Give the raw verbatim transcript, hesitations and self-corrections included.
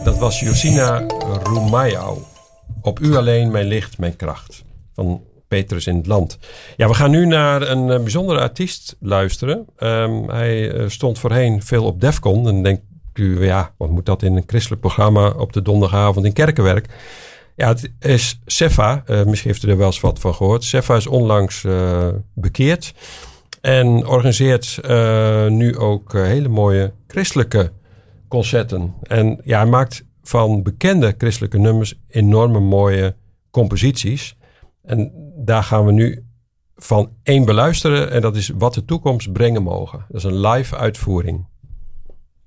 Dat was Josina Roumaiau. Op u alleen mijn licht, mijn kracht. Van Petrus in het Land. Ja, we gaan nu naar een uh, bijzondere artiest luisteren. Um, hij uh, stond voorheen veel op Defcon. En dan denkt u, ja, wat moet dat in een christelijk programma op de donderdagavond in Kerkenwerk? Ja, het is Sefa. Uh, misschien heeft u er wel eens wat van gehoord. Sefa is onlangs uh, bekeerd. En organiseert uh, nu ook uh, hele mooie christelijke concerten. En ja, hij maakt van bekende christelijke nummers enorme mooie composities. En daar gaan we nu van één beluisteren. En dat is Wat de toekomst brengen mogen. Dat is een live uitvoering.